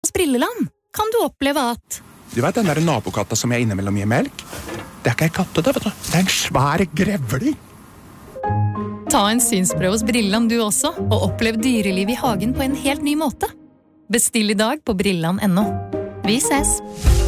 Hos Brilleland kan du oppleve at Du vet den der nabokatta som jeg innimellom gir melk? Det ikke en katte, det, vet du. Det en svær grevling. Ta en synsprøve hos Brilleland du også, og opplev dyreliv i hagen på en helt ny måte. Bestill i dag på brilland.no. Vi ses!